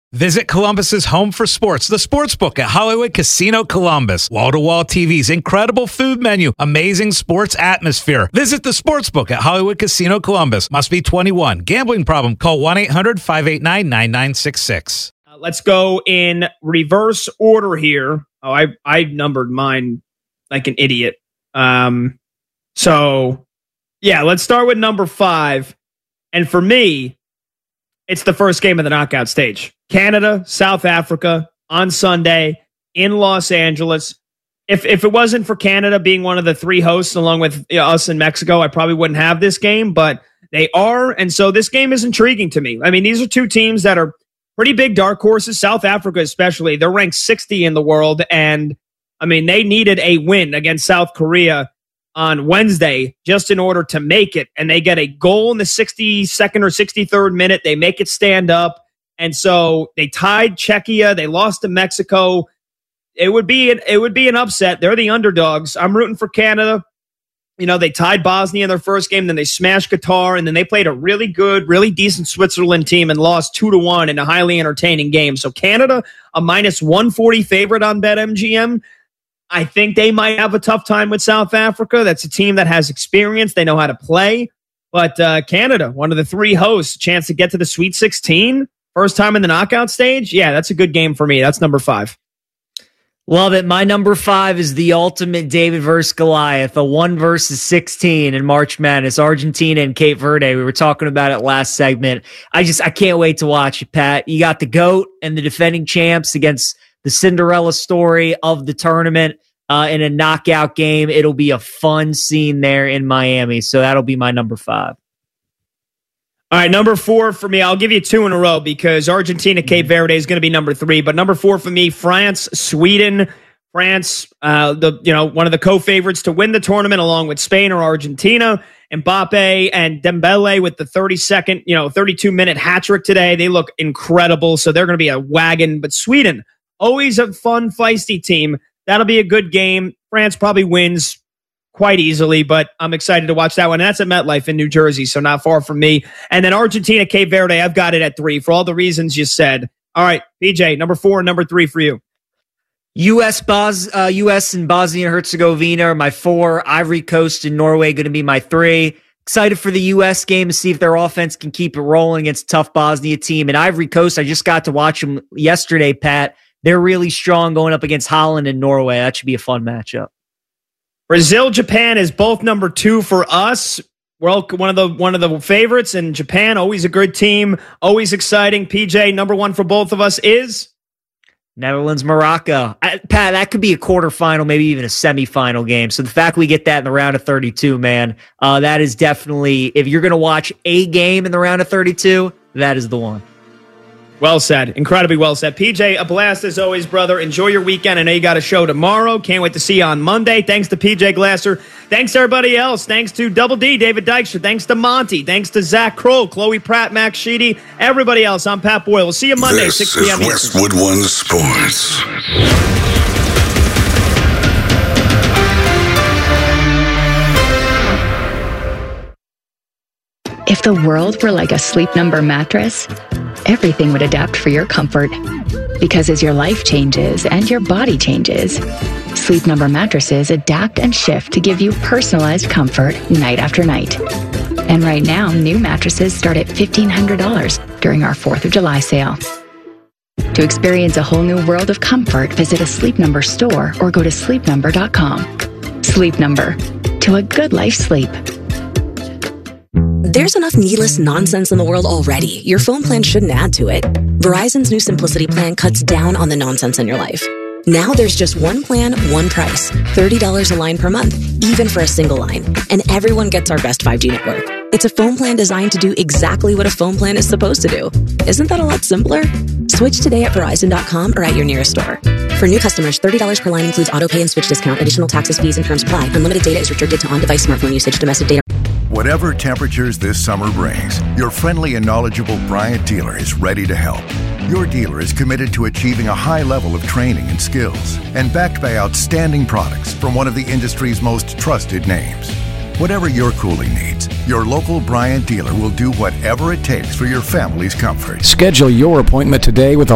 Visit Columbus's home for sports, the Sportsbook at Hollywood Casino Columbus. Wall-to-wall TVs, incredible food menu, amazing sports atmosphere. Visit the Sportsbook at Hollywood Casino Columbus. Must be 21. Gambling problem? Call 1-800-589-9966. Let's go in reverse order here. Oh, I numbered mine like an idiot. So, yeah, let's start with number 5. And for me, it's the first game of the knockout stage. Canada, South Africa on Sunday in Los Angeles. If it wasn't for Canada being one of the 3 hosts along with us and Mexico, I probably wouldn't have this game, but they are. And so this game is intriguing to me. I mean, these are 2 teams that are pretty big dark horses. South Africa especially, they're ranked 60 in the world. And I mean, they needed a win against South Korea on Wednesday just in order to make it. And they get a goal in the 62nd or 63rd minute. They make it stand up. And so they tied Czechia. They lost to Mexico. It would be an upset. They're the underdogs. I'm rooting for Canada. You know, they tied Bosnia in their first game, then they smashed Qatar, and then they played a really good, really decent Switzerland team and lost 2-1 in a highly entertaining game. So Canada, a -140 favorite on BetMGM. I think they might have a tough time with South Africa. That's a team that has experience. They know how to play. But Canada, one of the 3 hosts, chance to get to the Sweet 16. First time in the knockout stage? Yeah, that's a good game for me. That's number 5. Love it. My number 5 is the ultimate David versus Goliath, a 1 versus 16 in March Madness, Argentina and Cape Verde. We were talking about it last segment. I can't wait to watch it, Pat. You got the GOAT and the defending champs against the Cinderella story of the tournament in a knockout game. It'll be a fun scene there in Miami. So that'll be my number 5. All right, number 4 for me. I'll give you 2 in a row because Argentina, Cape Verde is going to be number 3. But number 4 for me, France, Sweden. France, one of the co-favorites to win the tournament along with Spain or Argentina. Mbappe and Dembele with the 32-minute hat trick today. They look incredible. So they're going to be a wagon. But Sweden, always a fun, feisty team. That'll be a good game. France probably wins quite easily, but I'm excited to watch that one. And that's at MetLife in New Jersey, so not far from me. And then Argentina, Cape Verde, I've got it at 3 for all the reasons you said. All right, PJ, number 4 and number 3 for you. U.S. and Bosnia and Herzegovina are my 4. Ivory Coast and Norway going to be my 3. Excited for the U.S. game to see if their offense can keep it rolling against a tough Bosnia team. And Ivory Coast, I just got to watch them yesterday, Pat. They're really strong going up against Holland and Norway. That should be a fun matchup. Brazil, Japan is both number 2 for us. Well, one of the favorites, and Japan, always a good team, always exciting. PJ, number 1 for both of us is Netherlands, Morocco. Pat, that could be a quarterfinal, maybe even a semifinal game. So the fact we get that in the round of 32, man, that is definitely, if you're going to watch a game in the round of 32, that is the one. Well said. Incredibly well said. PJ, a blast as always, brother. Enjoy your weekend. I know you got a show tomorrow. Can't wait to see you on Monday. Thanks to PJ Glasser. Thanks to everybody else. Thanks to Double D, David Dykstra. Thanks to Monty. Thanks to Zach Kroll, Chloe Pratt, Max Sheedy, everybody else. I'm Pat Boyle. We'll see you Monday, this 6 p.m. Is Westwood One Sports. If the world were like a Sleep Number mattress, everything would adapt for your comfort. Because as your life changes and your body changes, Sleep Number mattresses adapt and shift to give you personalized comfort night after night. And right now, new mattresses start at $1,500 during our 4th of July sale. To experience a whole new world of comfort, visit a Sleep Number store or go to sleepnumber.com. Sleep Number. To a good life sleep. There's enough needless nonsense in the world already. Your phone plan shouldn't add to it. Verizon's new Simplicity plan cuts down on the nonsense in your life. Now there's just one plan, one price. $30 a line per month, even for a single line. And everyone gets our best 5G network. It's a phone plan designed to do exactly what a phone plan is supposed to do. Isn't that a lot simpler? Switch today at Verizon.com or at your nearest store. For new customers, $30 per line includes autopay and switch discount. Additional taxes, fees, and terms apply. Unlimited data is restricted to on-device smartphone usage. Domestic data. Whatever temperatures this summer brings, your friendly and knowledgeable Bryant dealer is ready to help. Your dealer is committed to achieving a high level of training and skills and backed by outstanding products from one of the industry's most trusted names. Whatever your cooling needs, your local Bryant dealer will do whatever it takes for your family's comfort. Schedule your appointment today with a